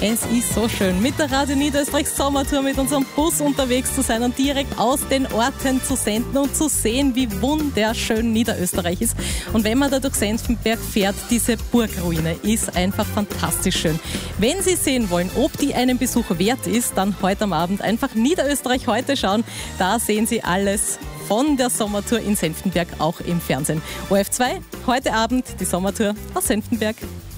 Es ist so schön, mit der Radio Niederösterreich Sommertour mit unserem Bus unterwegs zu sein und direkt aus den Orten zu senden und zu sehen, wie wunderschön Niederösterreich ist. Und wenn man da durch Senftenberg fährt, diese Burgruine ist einfach fantastisch schön. Wenn Sie sehen wollen, ob die einen Besuch wert ist, dann heute am Abend einfach Niederösterreich heute schauen. Da sehen Sie alles von der Sommertour in Senftenberg auch im Fernsehen. ORF 2, heute Abend die Sommertour aus Senftenberg.